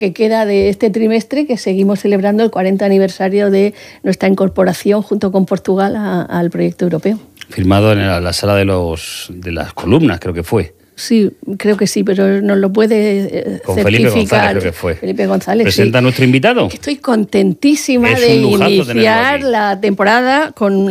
que queda de este trimestre, que seguimos celebrando el 40 aniversario de nuestra incorporación junto con Portugal al proyecto europeo. Firmado en la sala de las columnas, creo que fue. Sí, creo que sí, pero nos lo puede con certificar. Felipe González, creo que fue. Felipe González, ¿Presenta a nuestro invitado? Estoy contentísima de iniciar la temporada con